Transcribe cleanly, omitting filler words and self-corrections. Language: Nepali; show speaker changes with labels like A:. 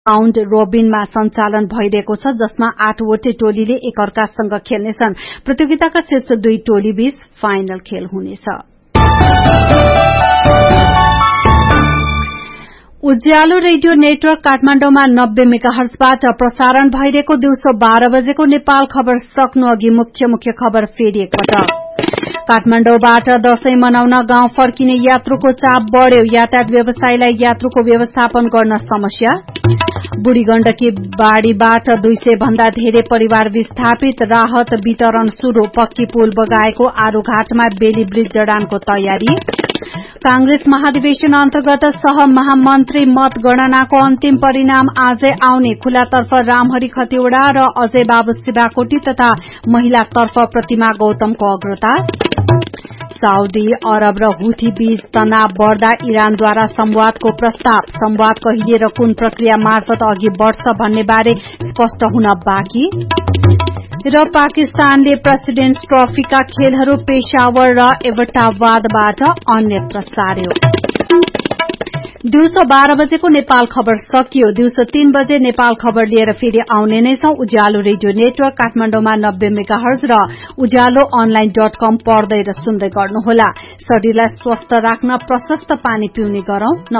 A: राउन्ड रोबिनमा सञ्चालन भइरहेको छ, जसमा 8 वटै टोलीले एकअर्कासँग खेल्नेछन्। प्रतियोगिताका शीर्ष 2 टोली बीच फाइनल खेल हुनेछ। उज्यालो रेडियो नेटवर्क काठमाडौँमा 90 मेगाहर्जबाट प्रसारण भइरहेको दिउँसो 12 बजेको नेपाल खबर सक्नु अघि मुख्य खबर फेरि एकपटक। काठमाडौँबाट दशैं मनाउन गाउँ फर्किने यात्रुको चाप बढ्यो, यातायात व्यवसायीलाई यात्रुको व्यवस्थापन गर्न समस्या। बुढी गण्डकी बाढ़ीबाट 200 भन्दा धेरै परिवार विस्थापित, राहत वितरण शुरू। पक्की पुल बगाएको आरूघाटमा बेली ब्रिज जडानको तयारी। कांग्रेस महाधिवेशन अन्तर्गत सह महामन्त्री मतगणनाको अन्तिम परिणाम आजै आउने। खुलातर्फ रामहरि खतिवड़ा र अजय बाबु शिवाकोटी तथा महिलातर्फ प्रतिमा गौतमको अग्रता। साउदी अरब र हुथी बीच तनाव बढ़दा इरानद्वारा संवादको प्रस्ताव। संवाद कहिले र कुन प्रक्रिया मार्फत अघि बढ़छ भन्ने बारे स्पष्ट हुन बाँकी। र पाकिस्तानले प्रेसिडेन्ट्स ट्रफीका खेलहरू पेशावर र एबटाबादबाट अन्यत्र सार्यो। दिउँसो 12 बजेको नेपाल खबर सकियो। दिउँसो 3 बजे नेपाल खबर लिएर फेरि आउने नै छौं। उज्यालो रेडियो नेटवर्क काठमाडौँमा 90 मेगाहर्ज र उज्यालो online.com पढ्दै र सुन्दै गर्नुहोला। शरीरलाई स्वस्थ राख्न प्रशस्त पानी पिउने गरौं।